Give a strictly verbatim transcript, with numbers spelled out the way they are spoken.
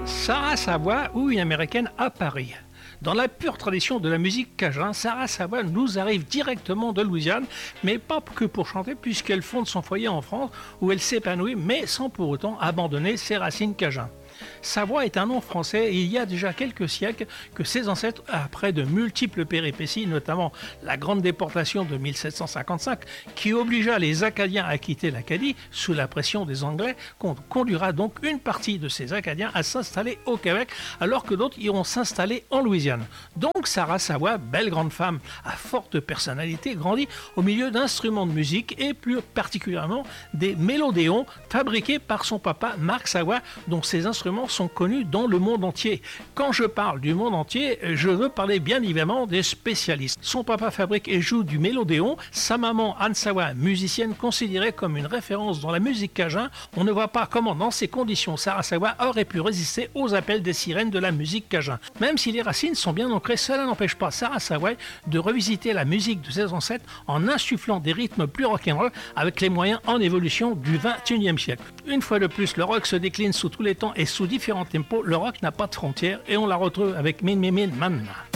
Sarah Savoie ou une américaine à Paris. Dans la pure tradition de la musique cajun, Sarah Savoie nous arrive directement de Louisiane, mais pas que pour chanter puisqu'elle fonde son foyer en France où elle s'épanouit, mais sans pour autant abandonner ses racines cajun. Savoie est un nom français et il y a déjà quelques siècles que ses ancêtres, après de multiples péripéties, notamment la grande déportation de mille sept cent cinquante-cinq qui obligea les Acadiens à quitter l'Acadie sous la pression des Anglais, conduira donc une partie de ces Acadiens à s'installer au Québec alors que d'autres iront s'installer en Louisiane. Donc Sarah Savoie, belle grande femme à forte personnalité, grandit au milieu d'instruments de musique et plus particulièrement des mélodéons fabriqués par son papa Marc Savoie, dont ces instruments sont connus dans le monde entier. Quand je parle du monde entier, je veux parler bien évidemment des spécialistes. Son papa fabrique et joue du mélodéon, sa maman Anne Savoie, musicienne considérée comme une référence dans la musique cajun. On ne voit pas comment dans ces conditions Sarah Savoie aurait pu résister aux appels des sirènes de la musique cajun. Même si les racines sont bien ancrées, cela n'empêche pas Sarah Savoie de revisiter la musique de ses ancêtres en insufflant des rythmes plus rock'n'roll avec les moyens en évolution du vingt et unième siècle. Une fois de plus, le rock se décline sous tous les temps et sous différents tempos, le rock n'a pas de frontières et on la retrouve avec Min Min Min Man.